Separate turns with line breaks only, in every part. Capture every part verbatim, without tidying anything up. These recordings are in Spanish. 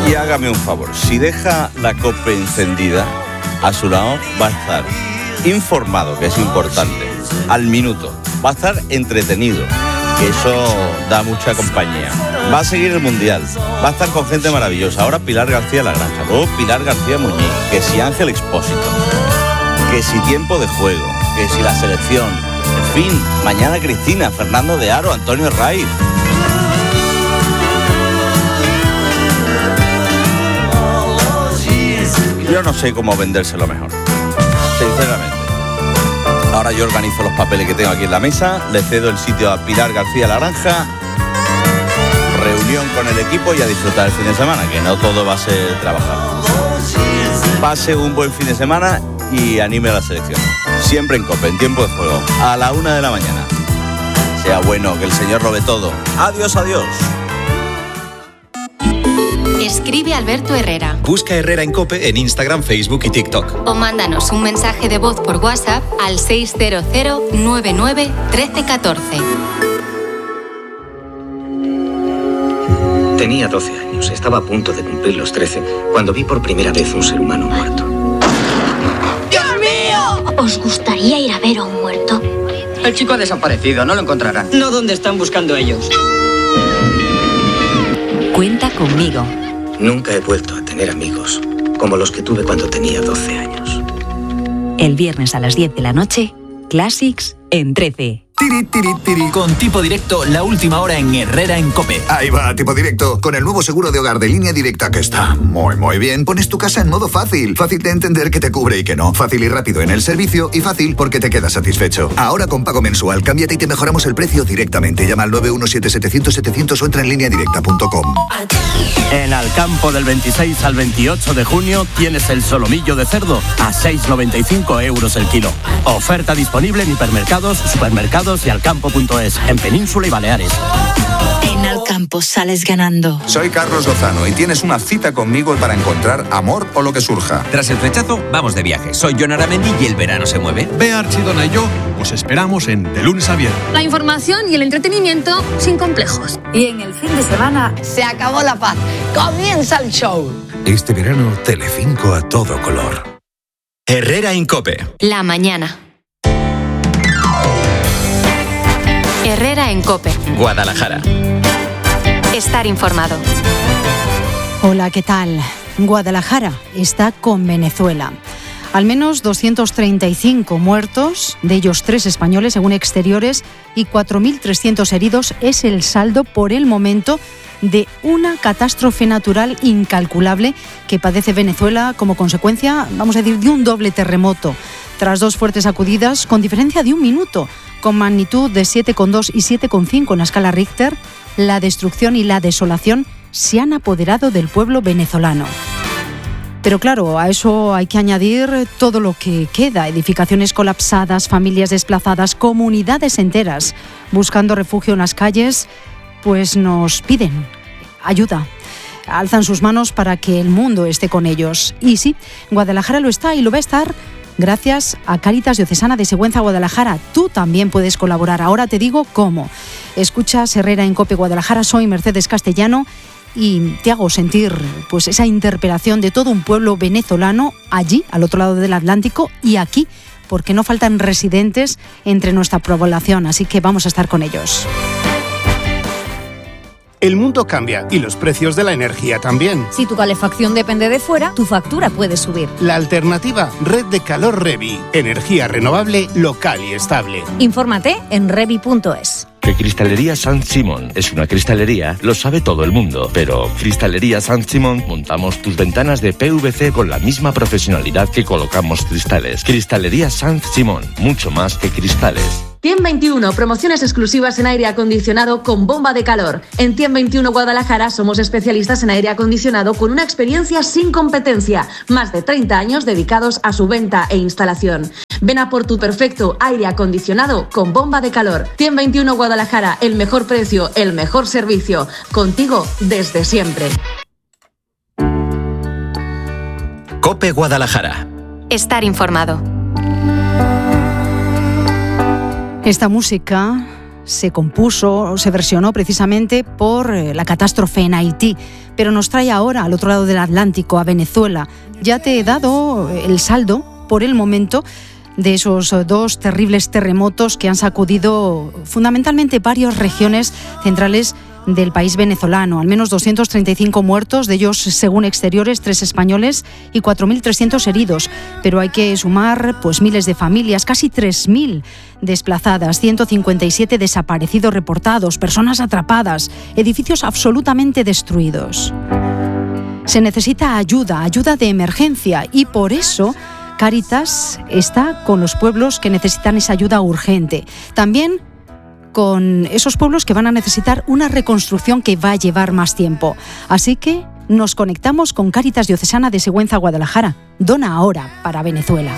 Y hágame un favor, si deja la COPE encendida, a su lado va a estar informado, que es importante, al minuto. Va a estar entretenido, que eso da mucha compañía. Va a seguir el Mundial, va a estar con gente maravillosa. Ahora Pilar García La Granja, luego Pilar García Muñiz, que si Ángel Expósito, que si Tiempo de Juego, que si la selección. En fin, mañana Cristina, Fernando de Aro, Antonio Raiz. Yo no sé cómo vendérselo mejor, sinceramente. Ahora yo organizo los papeles que tengo aquí en la mesa, le cedo el sitio a Pilar García La Granja, reunión con el equipo y a disfrutar el fin de semana, que no todo va a ser trabajar. Pase un buen fin de semana y anime a la selección. Siempre en COPE, en Tiempo de Juego, a la una de la mañana. Sea bueno, que el Señor lo ve todo. Adiós, adiós.
Escribe Alberto Herrera.
Busca Herrera en COPE en Instagram, Facebook y TikTok.
O mándanos un mensaje de voz por WhatsApp al seis cero cero nueve nueve uno tres uno cuatro.
Tenía doce años, estaba a punto de cumplir los trece, cuando vi por primera vez un ser humano muerto.
¡Dios mío! ¿Os gustaría ir a ver a un muerto?
El chico ha desaparecido, no lo encontrarán.
No, ¿dónde están buscando ellos?
Cuenta conmigo.
Nunca he vuelto a tener amigos como los que tuve cuando tenía doce años.
El viernes a las diez de la noche, Classics en trece.
Tiri, tiri, tiri. Con Tipo Directo, la última hora en Herrera en COPE.
Ahí va, Tipo Directo. Con el nuevo seguro de hogar de Línea Directa, que está muy, muy bien. Pones tu casa en modo fácil. Fácil de entender que te cubre y que no. Fácil y rápido en el servicio y fácil porque te quedas satisfecho. Ahora con pago mensual, cámbiate y te mejoramos el precio directamente. Llama al nueve uno siete siete cero cero siete cero cero o entra en línea directa punto com.
En Alcampo del veintiséis al veintiocho de junio tienes el solomillo de cerdo a seis con noventa y cinco euros el kilo. Oferta disponible en hipermercados, supermercados y alcampo punto es, en Península y Baleares.
En Alcampo sales ganando.
Soy Carlos Lozano y tienes una cita conmigo para encontrar amor o lo que surja.
Tras el flechazo, vamos de viaje. Soy Jon Aramendi y el verano se mueve.
Bea Archidona y yo os esperamos en De Lunes a Viernes.
La información y el entretenimiento sin complejos.
Y en el fin de semana se acabó la paz. Comienza el show.
Este verano, Telecinco a todo color.
Herrera en COPE.
La mañana. Herrera en COPE.
Guadalajara.
Estar informado.
Hola, ¿qué tal? Guadalajara está con Venezuela. Al menos doscientos treinta y cinco muertos, de ellos tres españoles según exteriores, y cuatro mil trescientos heridos es el saldo por el momento de una catástrofe natural incalculable que padece Venezuela como consecuencia, vamos a decir, de un doble terremoto. Tras dos fuertes sacudidas con diferencia de un minuto, con magnitud de siete coma dos y siete coma cinco en la escala Richter, la destrucción y la desolación se han apoderado del pueblo venezolano. Pero claro, a eso hay que añadir todo lo que queda: edificaciones colapsadas, familias desplazadas, comunidades enteras buscando refugio en las calles, pues nos piden ayuda. Alzan sus manos para que el mundo esté con ellos. Y sí, Guadalajara lo está y lo va a estar gracias a Cáritas Diocesana de Sigüenza Guadalajara. Tú también puedes colaborar. Ahora te digo cómo. Escuchas Herrera en COPE Guadalajara. Soy Mercedes Castellano y te hago sentir pues esa interpelación de todo un pueblo venezolano allí, al otro lado del Atlántico, y aquí, porque no faltan residentes entre nuestra población. Así que vamos a estar con ellos.
El mundo cambia y los precios de la energía también.
Si tu calefacción depende de fuera, tu factura puede subir.
La alternativa, Red de Calor Revi. Energía renovable, local y estable.
Infórmate en revi punto es.
Que Cristalería San Simón es una cristalería lo sabe todo el mundo, pero Cristalería San Simón montamos tus ventanas de P V C con la misma profesionalidad que colocamos cristales. Cristalería San Simón, mucho más que cristales.
Tiem veintiuno, promociones exclusivas en aire acondicionado con bomba de calor. En Tiem veintiuno Guadalajara somos especialistas en aire acondicionado con una experiencia sin competencia. Más de treinta años dedicados a su venta e instalación. Ven a por tu perfecto aire acondicionado con bomba de calor. Tiem veintiuno Guadalajara, el mejor precio, el mejor servicio. Contigo desde siempre.
COPE Guadalajara.
Estar informado.
Esta música se compuso, se versionó precisamente por la catástrofe en Haití, pero nos trae ahora al otro lado del Atlántico, a Venezuela. Ya te he dado el saldo, por el momento, de esos dos terribles terremotos que han sacudido fundamentalmente varias regiones centrales del país venezolano. Al menos doscientos treinta y cinco muertos, de ellos, según exteriores, tres españoles y cuatro mil trescientos heridos. Pero hay que sumar pues miles de familias, casi tres mil desplazadas, ciento cincuenta y siete desaparecidos reportados, personas atrapadas, edificios absolutamente destruidos. Se necesita ayuda, ayuda de emergencia, y por eso Cáritas está con los pueblos que necesitan esa ayuda urgente. También con esos pueblos que van a necesitar una reconstrucción que va a llevar más tiempo. Así que nos conectamos con Cáritas Diocesana de Sigüenza, Guadalajara. Dona ahora para Venezuela.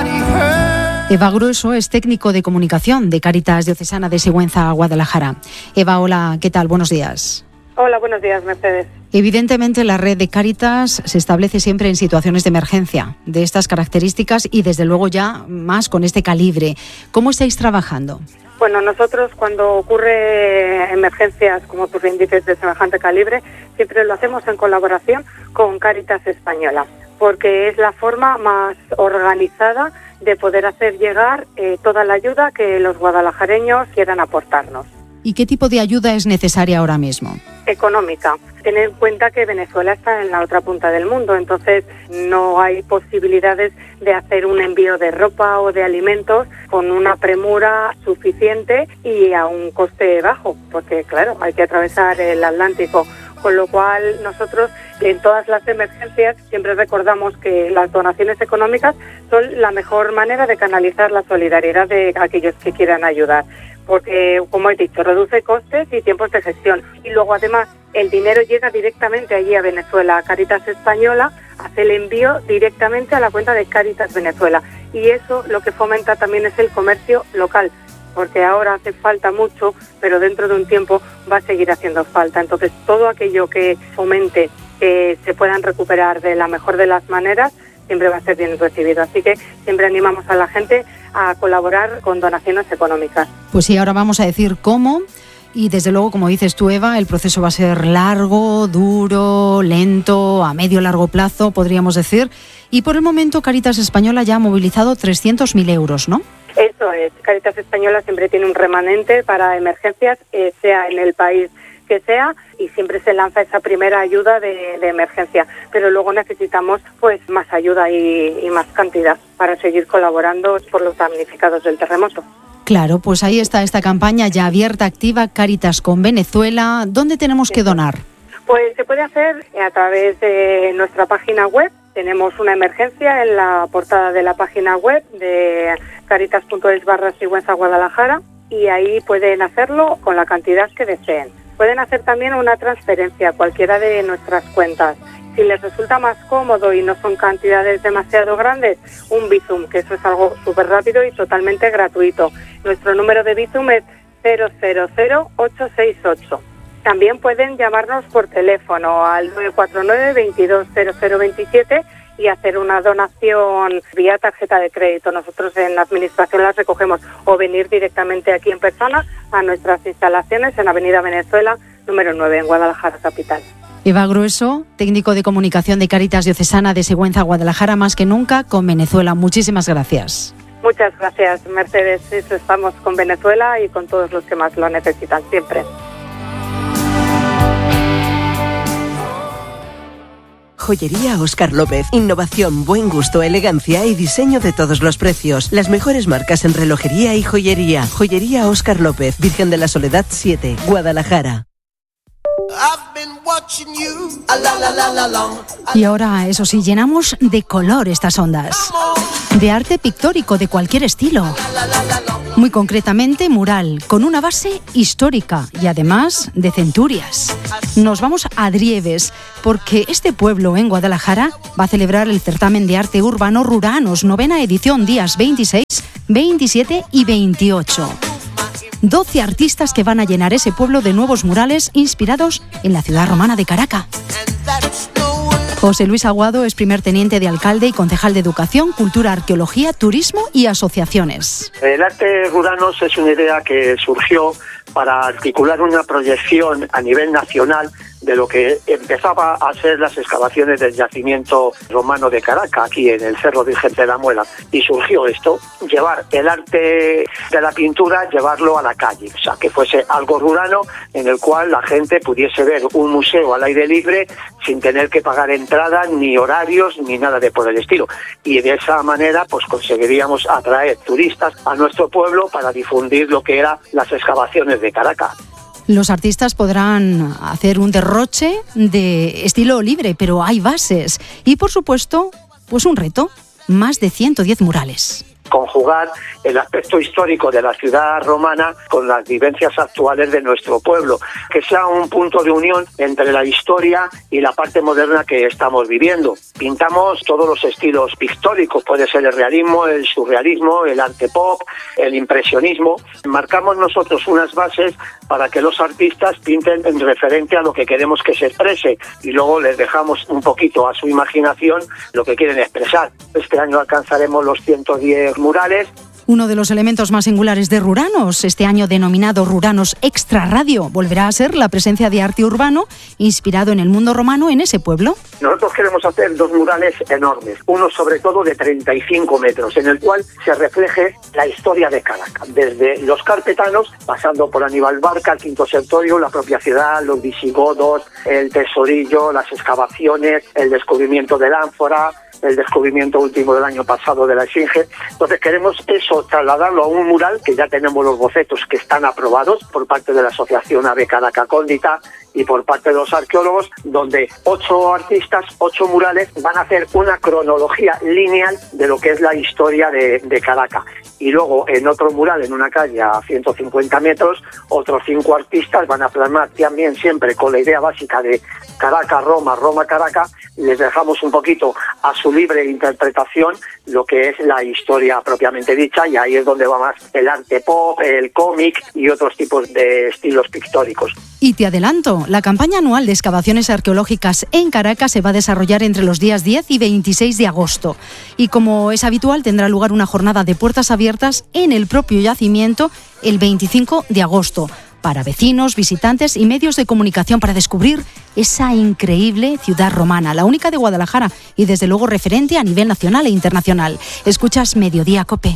Eva Grueso es técnico de comunicación de Cáritas Diocesana de Sigüenza, Guadalajara. Eva, hola, ¿qué tal? Buenos días.
Hola, buenos días, Mercedes.
Evidentemente, la red de Cáritas se establece siempre en situaciones de emergencia de estas características y, desde luego, ya más con este calibre. ¿Cómo estáis trabajando?
Bueno, nosotros cuando ocurre emergencias, como tú bien dices, de semejante calibre, siempre lo hacemos en colaboración con Cáritas Española, porque es la forma más organizada de poder hacer llegar eh, toda la ayuda que los guadalajareños quieran aportarnos.
¿Y qué tipo de ayuda es necesaria ahora mismo?
Económica. Ten en cuenta que Venezuela está en la otra punta del mundo, entonces no hay posibilidades de hacer un envío de ropa o de alimentos con una premura suficiente y a un coste bajo, porque claro, hay que atravesar el Atlántico. Con lo cual nosotros en todas las emergencias siempre recordamos que las donaciones económicas son la mejor manera de canalizar la solidaridad de aquellos que quieran ayudar, porque, como he dicho, reduce costes y tiempos de gestión. Y luego, además, el dinero llega directamente allí a Venezuela. Cáritas Española hace el envío directamente a la cuenta de Cáritas Venezuela. Y eso lo que fomenta también es el comercio local, porque ahora hace falta mucho, pero dentro de un tiempo va a seguir haciendo falta. Entonces, todo aquello que fomente que se puedan recuperar de la mejor de las maneras siempre va a ser bien recibido. Así que siempre animamos a la gente a colaborar con donaciones económicas.
Pues sí, ahora vamos a decir cómo. Y desde luego, como dices tú, Eva, el proceso va a ser largo, duro, lento, a medio largo plazo, podríamos decir. Y por el momento Cáritas Española ya ha movilizado trescientos mil euros, ¿no?
Eso es. Cáritas Española siempre tiene un remanente para emergencias, eh, sea en el país que sea, y siempre se lanza esa primera ayuda de, de emergencia. Pero luego necesitamos pues más ayuda y, y más cantidad para seguir colaborando por los damnificados del terremoto.
Claro, pues ahí está esta campaña ya abierta, activa, Cáritas con Venezuela. ¿Dónde tenemos que donar?
Pues se puede hacer a través de nuestra página web. Tenemos una emergencia en la portada de la página web de caritas.es barra Sigüenza Guadalajara, y ahí pueden hacerlo con la cantidad que deseen. Pueden hacer también una transferencia a cualquiera de nuestras cuentas. Si les resulta más cómodo y no son cantidades demasiado grandes, un Bizum, que eso es algo súper rápido y totalmente gratuito. Nuestro número de Bizum es cero cero cero ocho seis ocho. También pueden llamarnos por teléfono al nueve cuatro nueve, veintidós cero cero veintisiete y hacer una donación vía tarjeta de crédito. Nosotros en la administración las recogemos, o venir directamente aquí en persona a nuestras instalaciones en Avenida Venezuela, número nueve, en Guadalajara capital.
Eva Grueso, técnico de comunicación de Cáritas Diocesana de Sigüenza, Guadalajara, más que nunca con Venezuela. Muchísimas gracias.
Muchas gracias, Mercedes. Eso, estamos con Venezuela y con todos los que más lo necesitan, siempre.
Joyería Óscar López. Innovación, buen gusto, elegancia y diseño de todos los precios. Las mejores marcas en relojería y joyería. Joyería Óscar López, Virgen de la Soledad siete, Guadalajara.
Y ahora, eso sí, llenamos de color estas ondas. De arte pictórico de cualquier estilo. Muy concretamente, mural, con una base histórica y además de centurias. Nos vamos a Drieves, porque este pueblo en Guadalajara va a celebrar el certamen de arte urbano Ruranos, novena edición, días veintiséis, veintisiete y veintiocho. doce artistas que van a llenar ese pueblo de nuevos murales inspirados en la ciudad romana de Caracas. José Luis Aguado es primer teniente de alcalde y concejal de Educación, Cultura, Arqueología, Turismo y Asociaciones.
El arte ruranos es una idea que surgió para articular una proyección a nivel nacional de lo que empezaba a ser las excavaciones del yacimiento romano de Caraca, aquí en el Cerro Virgen de la Muela. Y surgió esto, llevar el arte de la pintura, llevarlo a la calle, o sea, que fuese algo rurano en el cual la gente pudiese ver un museo al aire libre sin tener que pagar entrada, ni horarios, ni nada de por el estilo. Y de esa manera pues conseguiríamos atraer turistas a nuestro pueblo para difundir lo que eran las excavaciones de Caraca.
Los artistas podrán hacer un derroche de estilo libre, pero hay bases. Y, por supuesto, pues un reto, más de ciento diez murales.
Conjugar el aspecto histórico de la ciudad romana con las vivencias actuales de nuestro pueblo, que sea un punto de unión entre la historia y la parte moderna que estamos viviendo. Pintamos todos los estilos pictóricos, puede ser el realismo, el surrealismo, el arte pop, el impresionismo. Marcamos nosotros unas bases para que los artistas pinten en referente a lo que queremos que se exprese y luego les dejamos un poquito a su imaginación lo que quieren expresar. Este año alcanzaremos los ciento diez murales.
Uno de los elementos más singulares de Ruranos, este año denominado Ruranos Extra Radio, volverá a ser la presencia de arte urbano inspirado en el mundo romano en ese pueblo.
Nosotros queremos hacer dos murales enormes, uno sobre todo de treinta y cinco metros, en el cual se refleje la historia de Caraca, desde los carpetanos, pasando por Aníbal Barca, el Quinto Sertorio, la propia ciudad, los visigodos, el tesorillo, las excavaciones, el descubrimiento del ánfora, el descubrimiento último del año pasado de la Esfinge. Entonces queremos eso, trasladarlo a un mural, que ya tenemos los bocetos que están aprobados por parte de la Asociación Ave Caraca Cóndita y por parte de los arqueólogos, donde ocho artistas, ocho murales van a hacer una cronología lineal de lo que es la historia de, de Caraca. Y luego en otro mural, en una calle a ciento cincuenta metros, otros cinco artistas van a plasmar también siempre con la idea básica de Caraca, Roma, Roma, Caraca. Les dejamos un poquito a su libre interpretación lo que es la historia propiamente dicha, y ahí es donde va más el arte pop, el cómic y otros tipos de estilos pictóricos.
Y te adelanto, la campaña anual de excavaciones arqueológicas en Caracas se va a desarrollar entre los días diez y veintiséis de agosto. Y como es habitual, tendrá lugar una jornada de puertas abiertas en el propio yacimiento el veinticinco de agosto. Para vecinos, visitantes y medios de comunicación para descubrir esa increíble ciudad romana, la única de Guadalajara y desde luego referente a nivel nacional e internacional. Escuchas Mediodía COPE.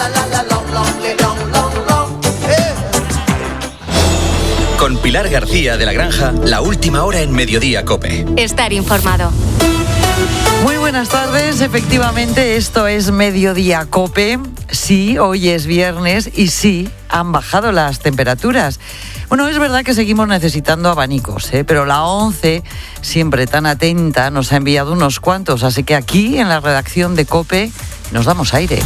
Con Pilar García de la Granja, la última hora en Mediodía COPE.
Estar informado.
Muy buenas tardes, efectivamente esto es Mediodía COPE. Sí, hoy es viernes y sí, han bajado las temperaturas. Bueno, es verdad que seguimos necesitando abanicos, ¿eh? Pero la ONCE, siempre tan atenta, nos ha enviado unos cuantos, así que aquí en la redacción de COPE nos damos aire.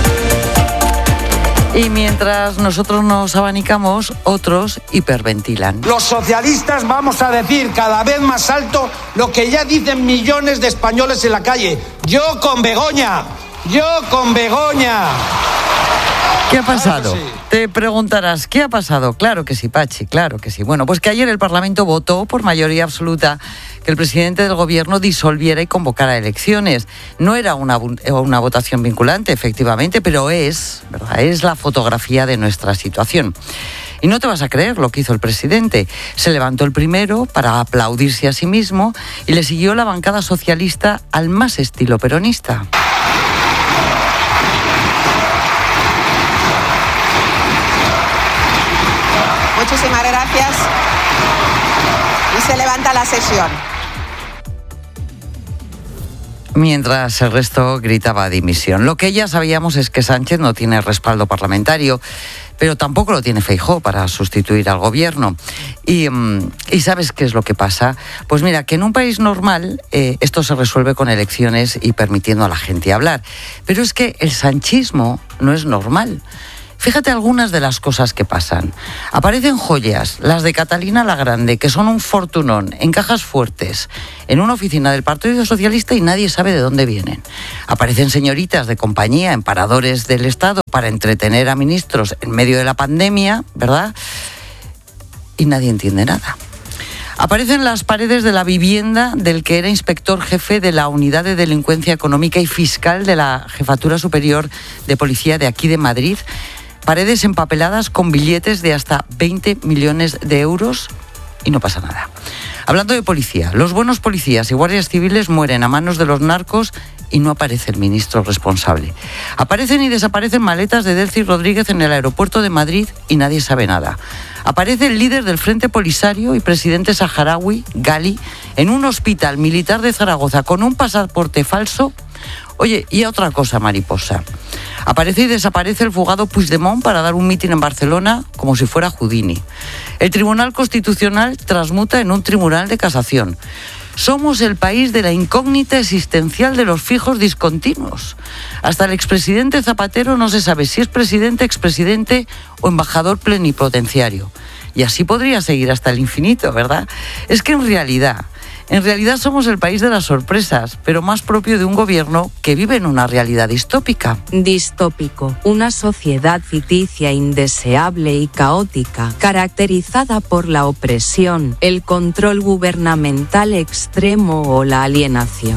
Y mientras nosotros nos abanicamos, otros hiperventilan.
Los socialistas vamos a decir cada vez más alto lo que ya dicen millones de españoles en la calle. Yo con Begoña, yo con Begoña.
¿Qué ha pasado? Claro que sí. Te preguntarás, ¿qué ha pasado? Claro que sí, Pachi, claro que sí. Bueno, pues que ayer el Parlamento votó por mayoría absoluta que el presidente del Gobierno disolviera y convocara elecciones. No era una, una votación vinculante, efectivamente, pero es, ¿verdad? Es la fotografía de nuestra situación. Y no te vas a creer lo que hizo el presidente. Se levantó el primero para aplaudirse a sí mismo y le siguió la bancada socialista al más estilo peronista.
Muchísimas gracias. Y se levanta la sesión.
Mientras el resto gritaba dimisión. Lo que ya sabíamos es que Sánchez no tiene respaldo parlamentario, pero tampoco lo tiene Feijóo para sustituir al gobierno. Y, y ¿sabes qué es lo que pasa? Pues mira, que en un país normal eh, esto se resuelve con elecciones y permitiendo a la gente hablar. Pero es que el sanchismo no es normal. Fíjate algunas de las cosas que pasan. Aparecen joyas, las de Catalina la Grande, que son un fortunón, en cajas fuertes, en una oficina del Partido Socialista y nadie sabe de dónde vienen. Aparecen señoritas de compañía en paradores del Estado para entretener a ministros en medio de la pandemia, ¿verdad? Y nadie entiende nada. Aparece en las paredes de la vivienda del que era inspector jefe de la Unidad de Delincuencia Económica y Fiscal de la Jefatura Superior de Policía de aquí de Madrid. Paredes empapeladas con billetes de hasta veinte millones de euros y no pasa nada. Hablando de policía, los buenos policías y guardias civiles mueren a manos de los narcos y no aparece el ministro responsable. Aparecen y desaparecen maletas de Delcy Rodríguez en el aeropuerto de Madrid y nadie sabe nada. Aparece el líder del Frente Polisario y presidente saharaui, Gali, en un hospital militar de Zaragoza con un pasaporte falso. Oye, y otra cosa, mariposa. Aparece y desaparece el fugado Puigdemont para dar un mitin en Barcelona como si fuera Houdini. El Tribunal Constitucional transmuta en un tribunal de casación. Somos el país de la incógnita existencial de los fijos discontinuos. Hasta el expresidente Zapatero no se sabe si es presidente, expresidente o embajador plenipotenciario. Y así podría seguir hasta el infinito, ¿verdad? Es que en realidad... En realidad somos el país de las sorpresas, pero más propio de un gobierno que vive en una realidad distópica.
Distópico, una sociedad ficticia, indeseable y caótica, caracterizada por la opresión, el control gubernamental extremo o la alienación.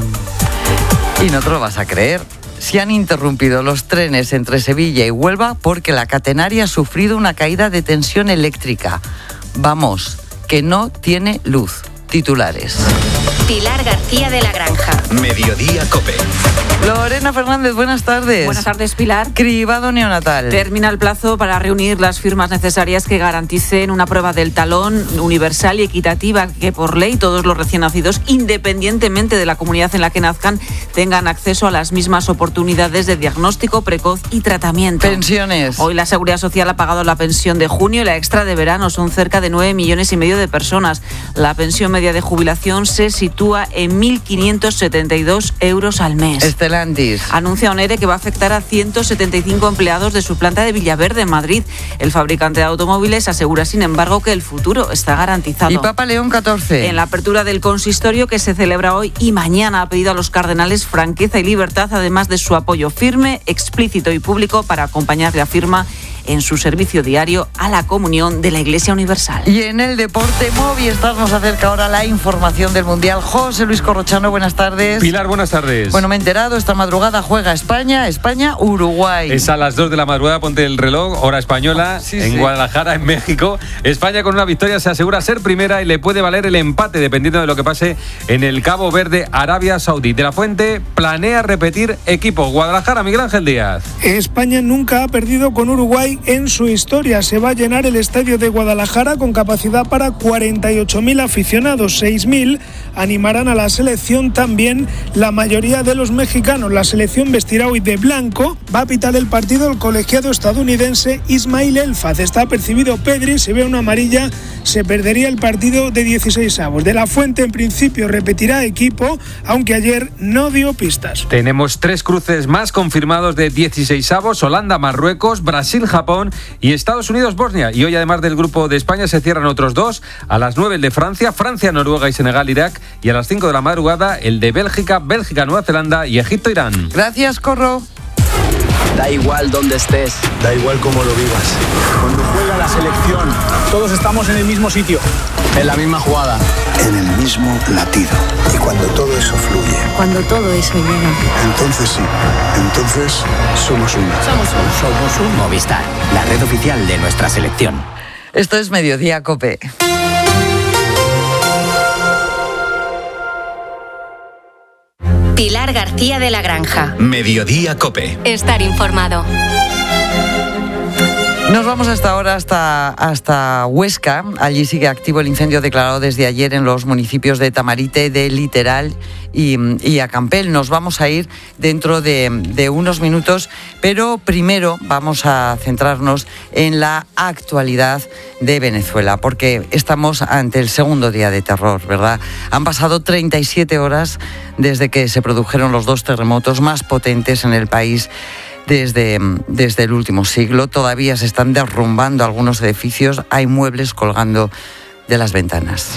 Y no te lo vas a creer. Se han interrumpido los trenes entre Sevilla y Huelva porque la catenaria ha sufrido una caída de tensión eléctrica. Vamos, que no tiene luz. Titulares.
Pilar García de la Granja.
Mediodía COPE.
Lorena Fernández, buenas tardes.
Buenas tardes, Pilar.
Cribado neonatal.
Termina el plazo para reunir las firmas necesarias que garanticen una prueba del talón universal y equitativa, que por ley todos los recién nacidos, independientemente de la comunidad en la que nazcan, tengan acceso a las mismas oportunidades de diagnóstico precoz y tratamiento.
Pensiones.
Hoy la Seguridad Social ha pagado la pensión de junio y la extra de verano. Son cerca de nueve millones y medio de personas. La pensión media de jubilación se sitúa en mil quinientos setenta y dos euros al mes.
Estelantis.
Anuncia ONERE que va a afectar a ciento setenta y cinco empleados de su planta de Villaverde, en Madrid. El fabricante de automóviles asegura, sin embargo, que el futuro está garantizado.
¿Y Papa León catorce?
En la apertura del consistorio que se celebra hoy y mañana ha pedido a los cardenales franqueza y libertad, además de su apoyo firme, explícito y público para acompañar la firma en su servicio diario a la comunión de la Iglesia Universal.
Y en el deporte, Movistar nos acerca ahora la información del Mundial. José Luis Corrochano, buenas tardes.
Pilar, buenas tardes.
Bueno, me he enterado, esta madrugada juega España, España-Uruguay.
Es a las dos de la madrugada, ponte el reloj, hora española, sí, en sí. Guadalajara, en México. España con una victoria se asegura ser primera y le puede valer el empate, dependiendo de lo que pase en el Cabo Verde, Arabia Saudí. De la Fuente planea repetir equipo. Guadalajara, Miguel Ángel Díaz.
España nunca ha perdido con Uruguay en su historia. Se va a llenar el estadio de Guadalajara con capacidad para cuarenta y ocho mil aficionados. seis mil animarán a la selección, también la mayoría de los mexicanos. La selección vestirá hoy de blanco. Va a pitar el partido el colegiado estadounidense Ismail Elfaz. Está apercibido Pedri. Si ve una amarilla, se perdería el partido de dieciséis avos. De la Fuente, en principio, repetirá equipo, aunque ayer no dio pistas.
Tenemos tres cruces más confirmados de dieciséis avos: Holanda, Marruecos, Brasil, Japón y Estados Unidos, Bosnia. Y hoy, además del grupo de España, se cierran otros dos. A las nueve el de Francia, Francia, Noruega y Senegal, Irak. Y a las cinco de la madrugada el de Bélgica, Bélgica, Nueva Zelanda y Egipto, Irán.
Gracias, Corro.
Da igual dónde estés,
da igual cómo lo vivas.
Cuando juega la selección, todos estamos en el mismo sitio,
en la misma jugada,
en el mismo latido. Y cuando todo eso fluye,
cuando todo eso llega,
entonces sí, entonces somos uno.
Somos uno.
Somos un Movistar, la red oficial de nuestra selección.
Esto es Mediodía COPE.
Pilar García de la Granja.
Mediodía COPE.
Estar informado.
Nos vamos hasta ahora hasta, hasta Huesca. Allí sigue activo el incendio declarado desde ayer en los municipios de Tamarite, de Literal y, y Acampel. Nos vamos a ir dentro de, de unos minutos, pero primero vamos a centrarnos en la actualidad de Venezuela, porque estamos ante el segundo día de terror, ¿verdad? Han pasado treinta y siete horas desde que se produjeron los dos terremotos más potentes en el país Desde, desde el último siglo. Todavía se están derrumbando algunos edificios, hay muebles colgando de las ventanas.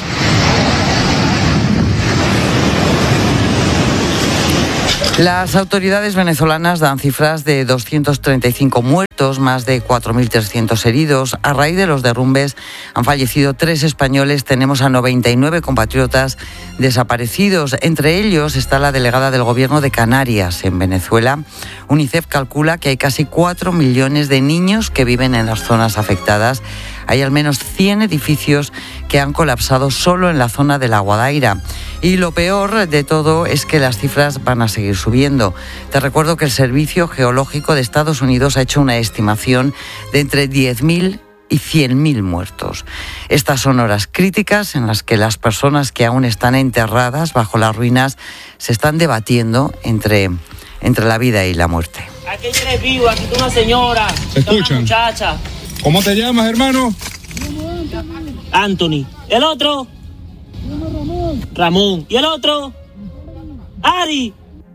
Las autoridades venezolanas dan cifras de doscientos treinta y cinco muertos. muertos, más de cuatro mil trescientos heridos. A raíz de los derrumbes han fallecido tres españoles. Tenemos a noventa y nueve compatriotas desaparecidos. Entre ellos está la delegada del Gobierno de Canarias en Venezuela. UNICEF calcula que hay casi cuatro millones de niños que viven en las zonas afectadas. Hay al menos cien edificios que han colapsado solo en la zona de La Guadaira. Y lo peor de todo es que las cifras van a seguir subiendo. Te recuerdo que el Servicio Geológico de Estados Unidos ha hecho una estimación de entre diez mil y cien mil muertos. Estas son horas críticas en las que las personas que aún están enterradas bajo las ruinas se están debatiendo entre, entre la vida y la muerte.
Aquí hay tres vivos, aquí está una señora,
¿Se escuchan?
una muchacha.
¿Cómo te llamas, hermano?
Anthony. ¿El otro? Ramón. ¿Y el otro? Ari.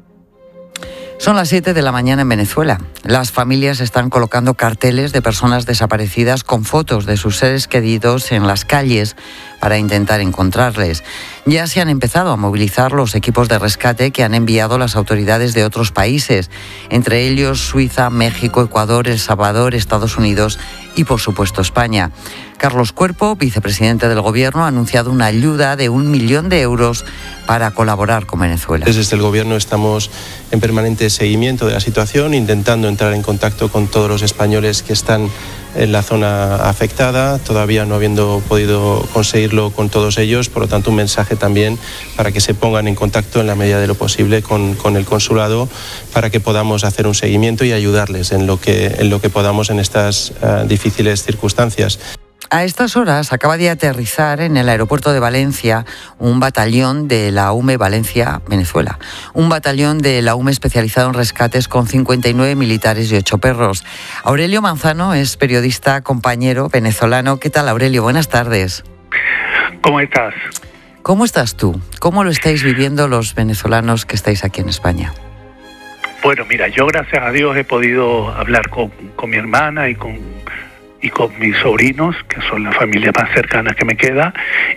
Son las siete de la mañana en Venezuela. Las familias están colocando carteles de personas desaparecidas con fotos de sus seres queridos en las calles para intentar encontrarles. Ya se han empezado a movilizar los equipos de rescate que han enviado las autoridades de otros países, entre ellos Suiza, México, Ecuador, El Salvador, Estados Unidos y, por supuesto, España. Carlos Cuerpo, vicepresidente del Gobierno, ha anunciado una ayuda de un millón de euros para colaborar con Venezuela.
Desde el Gobierno estamos en permanente seguimiento de la situación, intentando entrar en contacto con todos los españoles que están en la zona afectada, todavía no habiendo podido conseguirlo con todos ellos, por lo tanto un mensaje también para que se pongan en contacto en la medida de lo posible con, con el consulado para que podamos hacer un seguimiento y ayudarles en lo que, en lo que podamos en estas uh, difíciles circunstancias.
A estas horas acaba de aterrizar en el aeropuerto de Valencia un batallón de la U M E Valencia, Venezuela. Un batallón de la U M E especializado en rescates con cincuenta y nueve militares y ocho perros. Aurelio Manzano es periodista, compañero venezolano. ¿Qué tal, Aurelio? Buenas tardes.
¿Cómo estás?
¿Cómo estás tú? ¿Cómo lo estáis viviendo los venezolanos que estáis aquí en España?
Bueno, mira, yo gracias a Dios he podido hablar con, con mi hermana y con... y con mis sobrinos, que son la familia más cercana que me queda,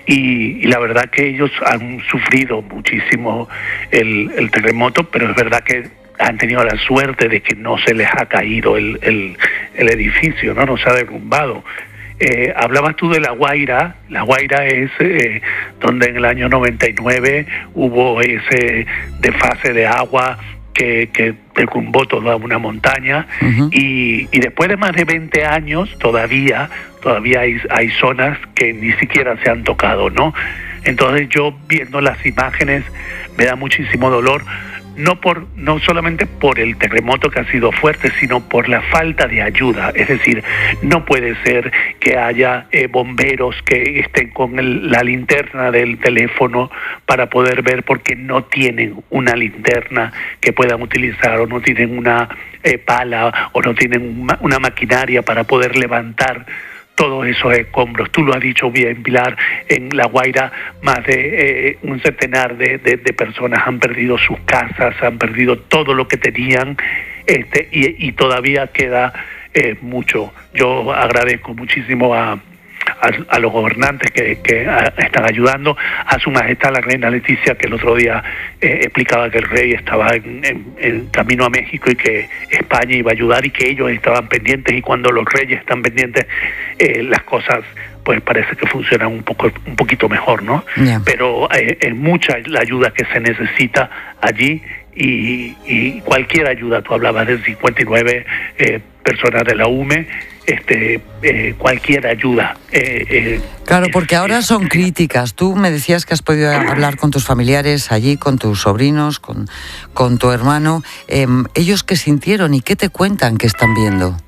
y, y la verdad que ellos han sufrido muchísimo el, el terremoto, pero es verdad que han tenido la suerte de que no se les ha caído el, el, el edificio, no, no se ha derrumbado. Eh, hablabas tú de La Guaira. La Guaira es eh, donde en el año noventa y nueve hubo ese desfase de agua que, que derrumbó toda una montaña. Uh-huh. y, y después de más de veinte años todavía todavía hay, hay zonas que ni siquiera se han tocado, ¿no? Entonces yo viendo las imágenes me da muchísimo dolor, no por no solamente por el terremoto que ha sido fuerte, sino por la falta de ayuda. Es decir, no puede ser que haya eh, bomberos que estén con el, la linterna del teléfono para poder ver, porque no tienen una linterna que puedan utilizar, o no tienen una eh, pala, o no tienen una, una maquinaria para poder levantar todos esos escombros. Tú lo has dicho bien, Pilar, en La Guaira más de eh, un centenar de, de, de personas han perdido sus casas, han perdido todo lo que tenían, este y, y todavía queda eh, mucho. Yo agradezco muchísimo a A, a los gobernantes que, que a, están ayudando, a Su Majestad la Reina Leticia, que el otro día eh, explicaba que el rey estaba en, en, en camino a México y que España iba a ayudar y que ellos estaban pendientes, y cuando los reyes están pendientes eh, las cosas pues parece que funcionan un poco un poquito mejor, ¿no? Yeah. Pero eh, es mucha la ayuda que se necesita allí, y, y cualquier ayuda. Tú hablabas de cincuenta y nueve eh, personas de la U M E, este eh, cualquier ayuda. Eh, eh,
claro, porque es, ahora son críticas. Tú me decías que has podido hablar con tus familiares allí, con tus sobrinos, con, con tu hermano. Eh, ¿Ellos qué sintieron y qué te cuentan que están viendo?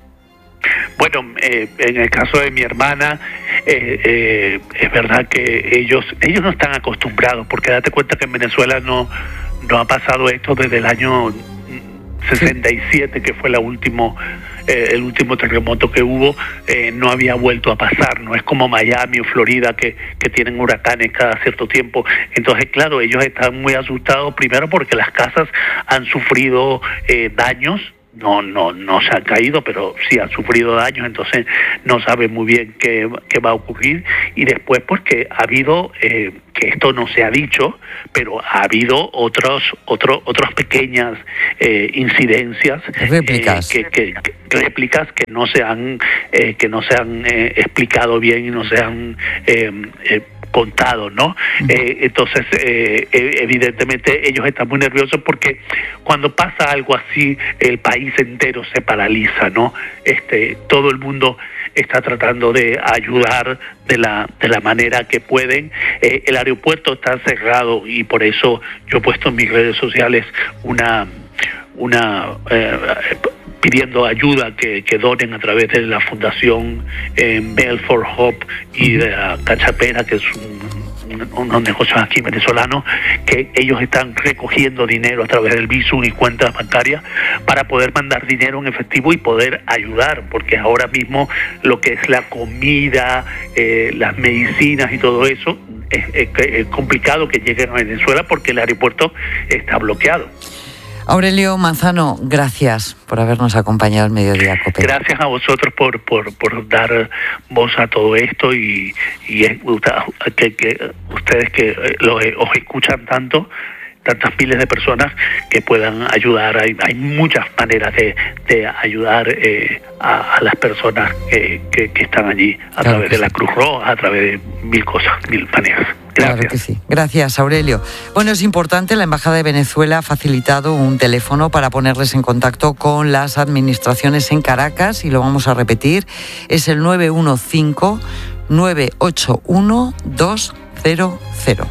Bueno, eh, en el caso de mi hermana, eh, eh, es verdad que ellos ellos no están acostumbrados, porque date cuenta que en Venezuela no, no ha pasado esto desde el año sesenta y siete, que fue la último, eh, el último terremoto que hubo. Eh, no había vuelto a pasar. No es como Miami o Florida, que, que tienen huracanes cada cierto tiempo. Entonces, claro, ellos están muy asustados, primero porque las casas han sufrido eh, daños, no no no se han caído, pero sí han sufrido daños, entonces no saben muy bien qué, qué va a ocurrir. Y después pues que ha habido, eh, que esto no se ha dicho, pero ha habido otros otros otras pequeñas eh, incidencias,
réplicas.
Eh, que, que, que réplicas que no se han eh, que no se han eh, explicado bien y no se han eh, eh, contado, ¿no? Uh-huh. Eh, entonces, eh, evidentemente, ellos están muy nerviosos porque cuando pasa algo así, el país entero se paraliza, ¿no? Este, todo el mundo está tratando de ayudar de la de la manera que pueden. Eh, el aeropuerto está cerrado y por eso yo he puesto en mis redes sociales una una eh, pidiendo ayuda que, que donen a través de la Fundación eh, Mail for Hope y de la Cachapera, que es un, un, unos negocios aquí venezolanos, que ellos están recogiendo dinero a través del Bizum y cuentas bancarias para poder mandar dinero en efectivo y poder ayudar, porque ahora mismo lo que es la comida, eh, las medicinas y todo eso, es, es, es complicado que lleguen a Venezuela porque el aeropuerto está bloqueado.
Aurelio Manzano, gracias por habernos acompañado al Mediodía COPE.
Gracias a vosotros por por, por dar voz a todo esto y, y es, que, que ustedes que lo, os escuchan tanto, tantas miles de personas que puedan ayudar. Hay, hay muchas maneras de, de ayudar eh, a, a las personas que, que, que están allí, a claro través de la Cruz Roja, a través de mil cosas, mil maneras. Gracias.
Claro que sí. Gracias, Aurelio. Bueno, es importante, la Embajada de Venezuela ha facilitado un teléfono para ponerles en contacto con las administraciones en Caracas y lo vamos a repetir. Es el nueve uno cinco, nueve ocho uno, dos cero cero.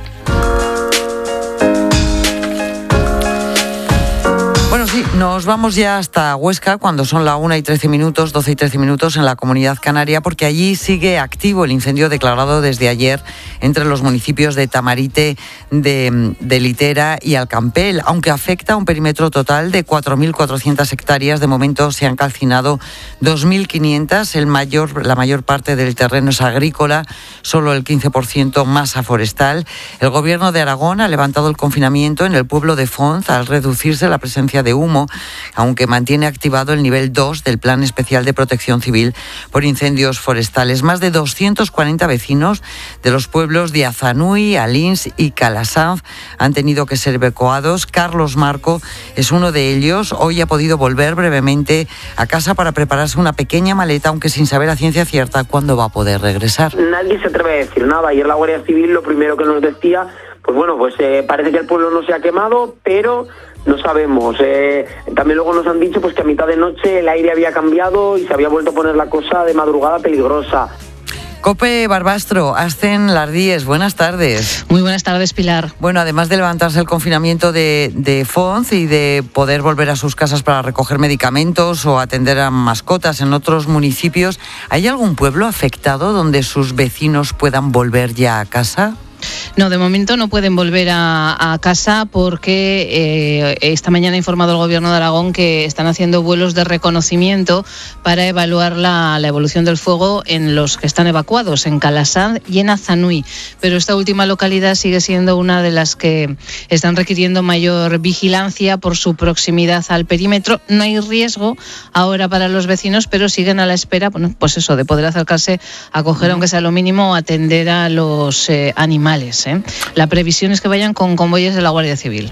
Bueno, sí, nos vamos ya hasta Huesca cuando son la una y trece minutos, doce y trece minutos en la Comunidad Canaria, porque allí sigue activo el incendio declarado desde ayer entre los municipios de Tamarite, de, de Litera y Alcampel. Aunque afecta a un perímetro total de cuatro mil cuatrocientas hectáreas, de momento se han calcinado dos mil quinientas. El mayor, la mayor parte del terreno es agrícola, solo el quince por ciento masa forestal. El Gobierno de Aragón ha levantado el confinamiento en el pueblo de Fonz al reducirse la presencia de humo, aunque mantiene activado el nivel dos del Plan Especial de Protección Civil por incendios forestales. Más de doscientos cuarenta vecinos de los pueblos de Azanui, Alins y Calasanz han tenido que ser evacuados. Carlos Marco es uno de ellos. Hoy ha podido volver brevemente a casa para prepararse una pequeña maleta, aunque sin saber a ciencia cierta cuándo va a poder regresar.
Nadie se atreve a decir nada. Ayer la Guardia Civil lo primero que nos decía, pues bueno, pues eh, parece que el pueblo no se ha quemado, pero no sabemos. Eh, también luego nos han dicho pues que a mitad de noche el aire había cambiado y se había vuelto a poner la cosa de madrugada peligrosa.
COPE Barbastro, Ascen Lardíez, buenas tardes.
Muy buenas tardes, Pilar.
Bueno, además de levantarse el confinamiento de, de Fonz y de poder volver a sus casas para recoger medicamentos o atender a mascotas en otros municipios, ¿hay algún pueblo afectado donde sus vecinos puedan volver ya a casa?
No, de momento no pueden volver a, a casa porque eh, esta mañana ha informado el Gobierno de Aragón que están haciendo vuelos de reconocimiento para evaluar la, la evolución del fuego en los que están evacuados, en Calasanz y en Azanui. Pero esta última localidad sigue siendo una de las que están requiriendo mayor vigilancia por su proximidad al perímetro. No hay riesgo ahora para los vecinos, pero siguen a la espera, bueno, pues eso, de poder acercarse a coger, aunque sea lo mínimo, atender a los eh, animales. ¿eh? La previsión es que vayan con convoyes de la Guardia Civil.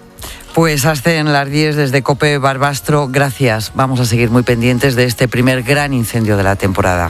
Pues Ascen Lardíez desde COPE Barbastro, gracias. Vamos a seguir muy pendientes de este primer gran incendio de la temporada.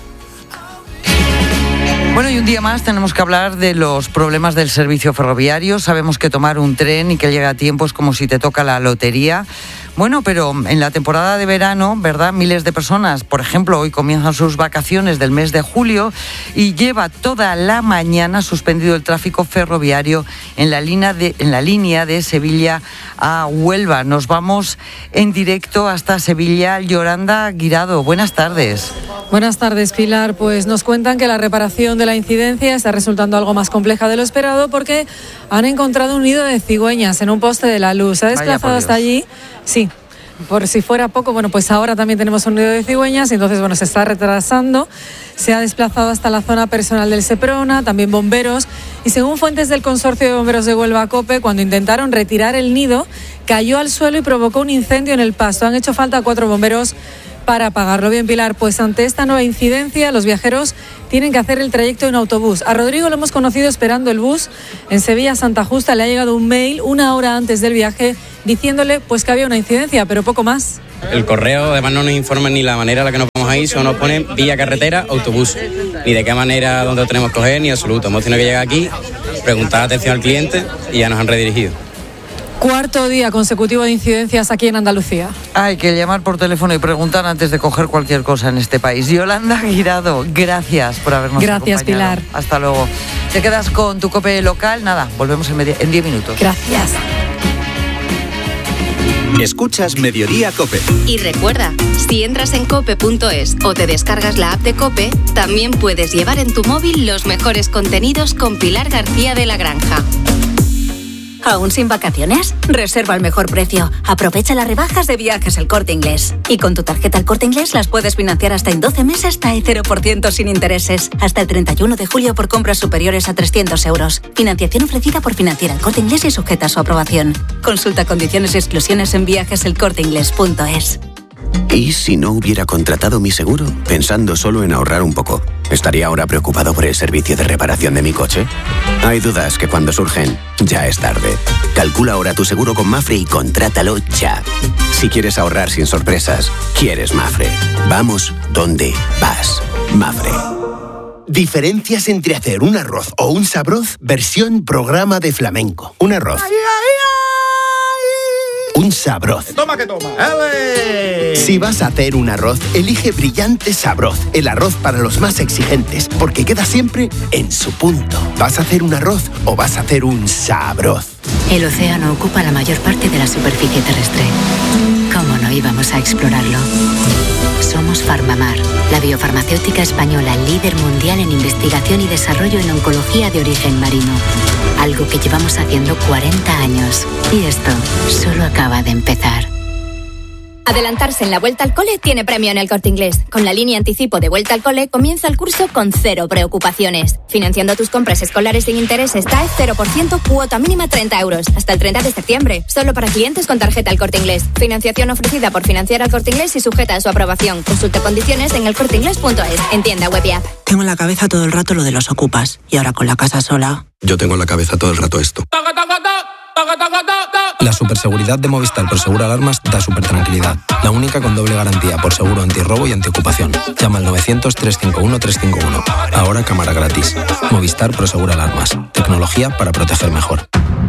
Bueno, y un día más tenemos que hablar de los problemas del servicio ferroviario. Sabemos que tomar un tren y que llegue a tiempo es como si te toca la lotería. Bueno, pero en la temporada de verano, ¿verdad? Miles de personas, por ejemplo, hoy comienzan sus vacaciones del mes de julio y lleva toda la mañana suspendido el tráfico ferroviario en la línea de, en la línea de Sevilla a Huelva. Nos vamos en directo hasta Sevilla. Yolanda Guirado, buenas tardes.
Buenas tardes, Pilar. Pues nos cuentan que la reparación de la incidencia está resultando algo más compleja de lo esperado porque han encontrado un nido de cigüeñas en un poste de la luz. Se ha desplazado hasta allí. Sí, por si fuera poco, bueno, pues ahora también tenemos un nido de cigüeñas y entonces, bueno, se está retrasando. Se ha desplazado hasta la zona personal del Seprona, también bomberos, Y según fuentes del Consorcio de Bomberos de Huelva COPE, cuando intentaron retirar el nido, cayó al suelo y provocó un incendio en el pasto. Han hecho falta cuatro bomberos para apagarlo. Bien, Pilar, pues ante esta nueva incidencia, los viajeros tienen que hacer el trayecto en autobús. A Rodrigo lo hemos conocido esperando el bus en Sevilla-Santa Justa. Le ha llegado un mail una hora antes del viaje diciéndole pues que había una incidencia, pero poco más.
El correo además no nos informa ni la manera en la que nos vamos a ir, solo nos ponen vía carretera, autobús. Ni de qué manera, dónde lo tenemos que coger, ni absoluto. Hemos tenido que llegar aquí, preguntar atención al cliente y ya nos han redirigido.
Cuarto día consecutivo de incidencias aquí en Andalucía.
Hay que llamar por teléfono y preguntar antes de coger cualquier cosa en este país. Yolanda Guirado, gracias por habernos
Gracias,
acompañado.
Pilar.
Hasta luego. Te quedas con tu COPE local. Nada, volvemos en diez minutos.
Gracias.
Escuchas Mediodía COPE.
Y recuerda, si entras en cope punto es o te descargas la app de COPE, también puedes llevar en tu móvil los mejores contenidos con Pilar García de la Granja.
¿Aún sin vacaciones? Reserva al mejor precio. Aprovecha las rebajas de Viajes El Corte Inglés. Y con tu tarjeta El Corte Inglés las puedes financiar hasta en doce meses TAE cero por ciento sin intereses. Hasta el treinta y uno de julio por compras superiores a trescientos euros. Financiación ofrecida por Financiera El Corte Inglés y sujeta a su aprobación. Consulta condiciones y exclusiones en viajes el corte inglés punto es.
¿Y si no hubiera contratado mi seguro, pensando solo en ahorrar un poco? ¿Estaría ahora preocupado por el servicio de reparación de mi coche? Hay dudas que cuando surgen, ya es tarde. Calcula ahora tu seguro con Mafre y contrátalo ya. Si quieres ahorrar sin sorpresas, quieres Mafre. Vamos donde vas. Mafre.
Diferencias entre hacer un arroz o un sabroz, versión programa de flamenco. Un arroz. Un sabroz.
Toma que toma. ¡Ale!
Si vas a hacer un arroz, elige Brillante Sabroz, el arroz para los más exigentes, porque queda siempre en su punto. ¿Vas a hacer un arroz o vas a hacer un sabroz?
El océano ocupa la mayor parte de la superficie terrestre. ¿Cómo no íbamos a explorarlo? Somos Farmamar, la biofarmacéutica española líder mundial en investigación y desarrollo en oncología de origen marino. Algo que llevamos haciendo cuarenta años. Y esto solo acaba de empezar.
Adelantarse en la Vuelta al Cole tiene premio en El Corte Inglés. Con la línea anticipo de Vuelta al Cole comienza el curso con cero preocupaciones. Financiando tus compras escolares sin intereses TAE cero por ciento, cuota mínima treinta euros. Hasta el treinta de septiembre. Solo para clientes con tarjeta El Corte Inglés. Financiación ofrecida por Financiera El Corte Inglés y sujeta a su aprobación. Consulta condiciones en el corte inglés punto es. En tienda web y app.
Tengo en la cabeza todo el rato lo de los ocupas. Y ahora con la casa sola.
Yo tengo en la cabeza todo el rato esto. La superseguridad de Movistar por Seguro Alarmas da super tranquilidad. La única con doble garantía por seguro antirrobo y antiocupación. Llama al novecientos, trescientos cincuenta y uno, trescientos cincuenta y uno. Ahora cámara gratis. Movistar por Seguro Alarmas. Tecnología para proteger mejor.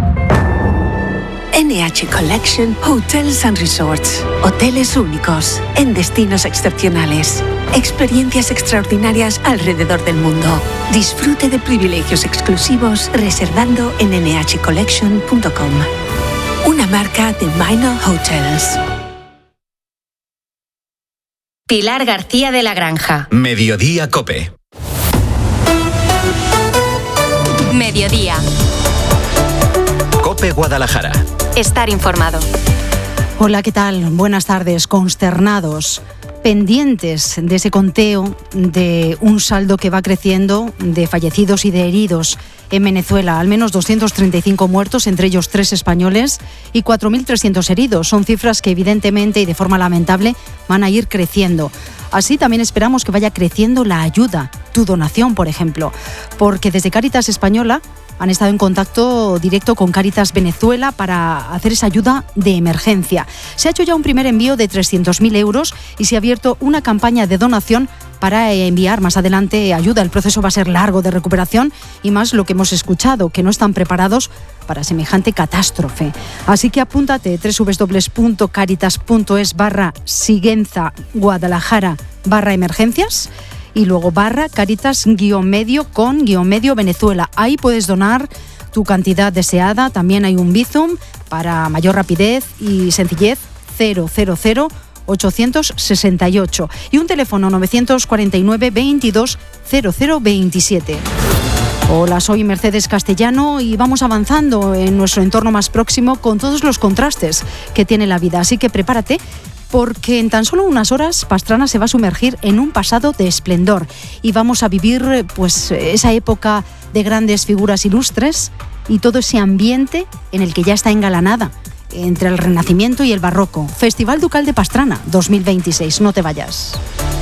N H Collection Hotels and Resorts. Hoteles únicos, en destinos excepcionales. Experiencias extraordinarias alrededor del mundo. Disfrute de privilegios exclusivos reservando en ene hache collection punto com. Una marca de Minor Hotels.
Pilar García de la Granja.
Mediodía COPE.
Mediodía.
COPE Guadalajara.
Estar informado.
Hola, ¿qué tal? Buenas tardes. Consternados, pendientes de ese conteo de un saldo que va creciendo de fallecidos y de heridos en Venezuela. Al menos doscientos treinta y cinco muertos, entre ellos tres españoles, y cuatro mil trescientos heridos. Son cifras que evidentemente y de forma lamentable van a ir creciendo. Así también esperamos que vaya creciendo la ayuda, tu donación, por ejemplo, porque desde Cáritas Española han estado en contacto directo con Cáritas Venezuela para hacer esa ayuda de emergencia. Se ha hecho ya un primer envío de trescientos mil euros y se ha abierto una campaña de donación para enviar más adelante ayuda. El proceso va a ser largo de recuperación y más lo que hemos escuchado, que no están preparados para semejante catástrofe. Así que apúntate doble u doble u doble u punto caritas punto es barra Sigüenza Guadalajara barra emergencias y luego barra Cáritas guión medio con guión medio Venezuela. Ahí puedes donar tu cantidad deseada. También hay un Bizum para mayor rapidez y sencillez cero cero cero ochocientos sesenta y ocho y un teléfono novecientos cuarenta y nueve veintidós cero cero veintisiete. Hola, soy Mercedes Castellano y vamos avanzando en nuestro entorno más próximo con todos los contrastes que tiene la vida. Así que prepárate porque en tan solo unas horas Pastrana se va a sumergir en un pasado de esplendor y vamos a vivir pues esa época de grandes figuras ilustres y todo ese ambiente en el que ya está engalanada entre el Renacimiento y el Barroco. Festival Ducal de Pastrana dos mil veintiséis, no te vayas.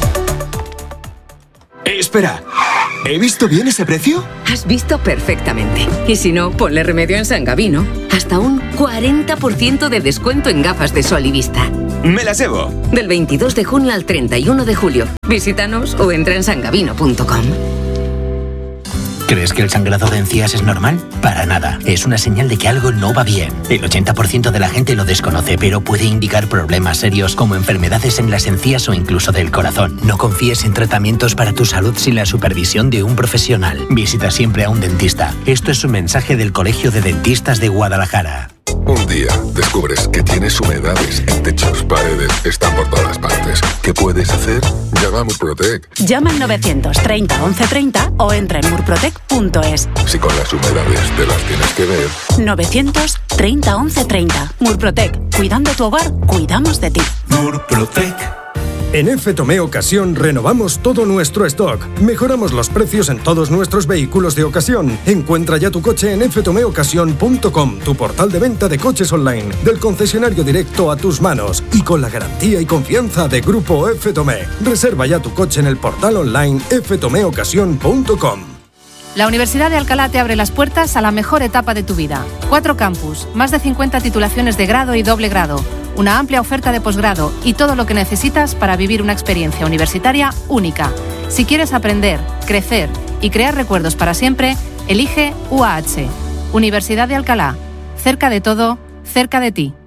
Espera, ¿he visto bien ese precio?
Has visto perfectamente. Y si no, ponle remedio en San Gabino. Hasta un cuarenta por ciento de descuento en gafas de sol y vista.
Me las llevo.
Del veintidós de junio al treinta y uno de julio. Visítanos o entra en sangabino punto com.
¿Crees que el sangrado de encías es normal? Para nada. Es una señal de que algo no va bien. El ochenta por ciento de la gente lo desconoce, pero puede indicar problemas serios como enfermedades en las encías o incluso del corazón. No confíes en tratamientos para tu salud sin la supervisión de un profesional. Visita siempre a un dentista. Esto es un mensaje del Colegio de Dentistas de Guadalajara.
Un día descubres que tienes humedades en techos, paredes, están por todas partes. ¿Qué puedes hacer? Llama a Murprotec.
Llama al novecientos treinta once treinta o entra en murprotec punto es.
Si con las humedades te las tienes que ver.
novecientos treinta once treinta. Murprotec. Cuidando tu hogar, cuidamos de ti.
Murprotec. En F Tomé Ocasión renovamos todo nuestro stock. Mejoramos los precios en todos nuestros vehículos de ocasión. Encuentra ya tu coche en f tomé ocasión punto com, tu portal de venta de coches online, del concesionario directo a tus manos y con la garantía y confianza de Grupo F Tomé. Reserva ya tu coche en el portal online f tomé ocasión punto com.
La Universidad de Alcalá te abre las puertas a la mejor etapa de tu vida. Cuatro campus, más de cincuenta titulaciones de grado y doble grado, una amplia oferta de posgrado y todo lo que necesitas para vivir una experiencia universitaria única. Si quieres aprender, crecer y crear recuerdos para siempre, elige U A H. Universidad de Alcalá. Cerca de todo, cerca de ti.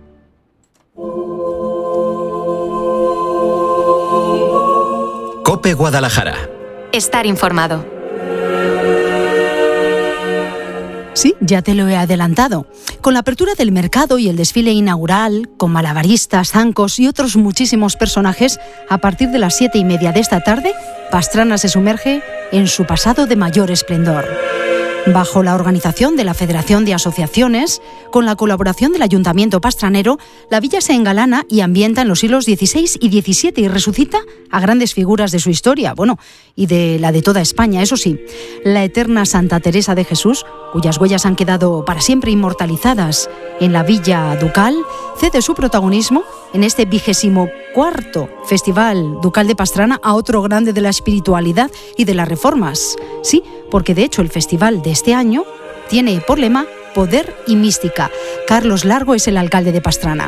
COPE Guadalajara.
Estar informado.
Sí, ya te lo he adelantado. Con la apertura del mercado y el desfile inaugural, con malabaristas, zancos y otros muchísimos personajes, a partir de las siete y media de esta tarde, Pastrana se sumerge en su pasado de mayor esplendor. Bajo la organización de la Federación de Asociaciones, con la colaboración del Ayuntamiento Pastranero, la villa se engalana y ambienta en los siglos dieciséis y diecisiete y resucita a grandes figuras de su historia, bueno, y de la de toda España, eso sí. La eterna Santa Teresa de Jesús, cuyas huellas han quedado para siempre inmortalizadas en la Villa Ducal, cede su protagonismo en este vigésimo cuarto Festival Ducal de Pastrana a otro grande de la espiritualidad y de las reformas. Sí, porque de hecho el festival de este año tiene por lema Poder y Mística. Carlos Largo es el alcalde de Pastrana.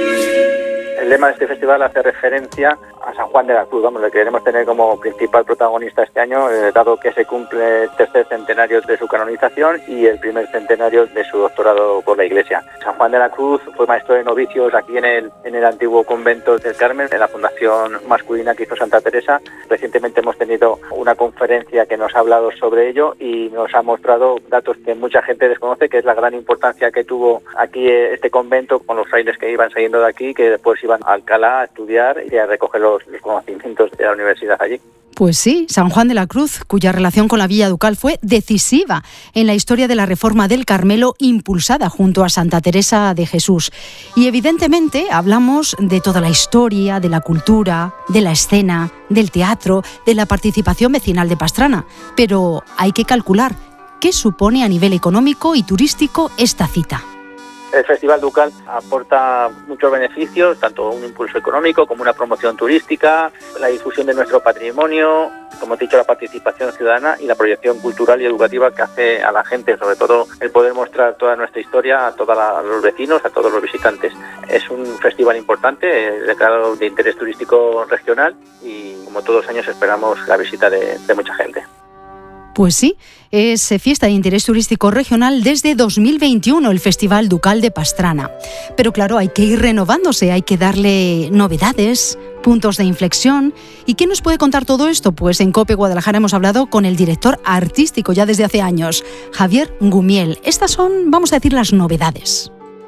El lema de este festival hace referencia a San Juan de la Cruz. Vamos, le queremos tener como principal protagonista este año, eh, dado que se cumple el tercer centenario de su canonización y el primer centenario de su doctorado por la Iglesia. San Juan de la Cruz fue maestro de novicios aquí en el, en el antiguo convento del Carmen, en la fundación masculina que hizo Santa Teresa. Recientemente hemos tenido una conferencia que nos ha hablado sobre ello y nos ha mostrado datos que mucha gente desconoce, que es la gran importancia que tuvo aquí este convento con los frailes que iban saliendo de aquí, que después iban a Alcalá a estudiar y a recoger los, los conocimientos de la universidad allí.
Pues sí, San Juan de la Cruz, cuya relación con la Villa Ducal fue decisiva en la historia de la reforma del Carmelo impulsada junto a Santa Teresa de Jesús. Y evidentemente hablamos de toda la historia, de la cultura, de la escena, del teatro, de la participación vecinal de Pastrana. Pero hay que calcular qué supone a nivel económico y turístico esta cita.
El Festival Ducal aporta muchos beneficios, tanto un impulso económico como una promoción turística, la difusión de nuestro patrimonio, como he dicho, la participación ciudadana y la proyección cultural y educativa que hace a la gente, sobre todo el poder mostrar toda nuestra historia a todos los vecinos, a todos los visitantes. Es un festival importante, declarado de interés turístico regional y como todos los años esperamos la visita de, de mucha gente.
Pues sí, es fiesta de interés turístico regional desde dos mil veintiuno, el Festival Ducal de Pastrana. Pero claro, hay que ir renovándose, hay que darle novedades, puntos de inflexión. ¿Y quién nos puede contar todo esto? Pues en COPE Guadalajara hemos hablado con el director artístico ya desde hace años, Javier Gumiel. Estas son, vamos a decir, las novedades.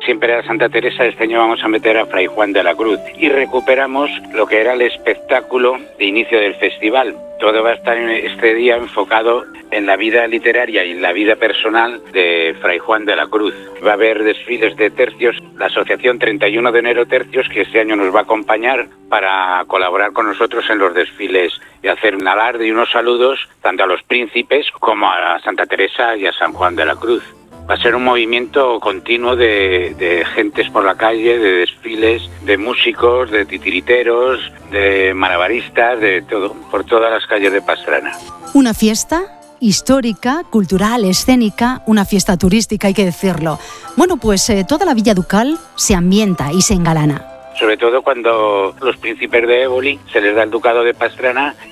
siempre era Santa Teresa, este año vamos a meter a Fray Juan de la Cruz y recuperamos lo que era el espectáculo de inicio del festival. Todo va a estar en este día enfocado en la vida literaria y en la vida personal de Fray Juan de la Cruz. Va a haber desfiles de tercios, la asociación treinta y uno de enero Tercios, que este año nos va a acompañar para colaborar con nosotros en los desfiles y hacer un alarde y unos saludos tanto a los príncipes como a Santa Teresa y a San Juan de la Cruz. Va a ser un movimiento continuo de, de gentes por la calle, de desfiles, de músicos, de titiriteros, de malabaristas, de todo, por todas las calles de Pastrana.
Una fiesta histórica, cultural, escénica, una fiesta turística, hay que decirlo. Bueno, pues eh, toda la Villa Ducal se ambienta y se engalana.
Sobre todo cuando los príncipes de Éboli se les da el ducado de Pastrana